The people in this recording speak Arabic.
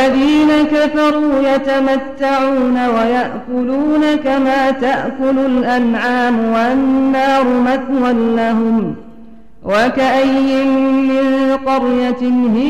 والذين كفروا يتمتعون ويأكلون كما تأكل الأنعام والنار مثوى لهم وكأي من قرية هي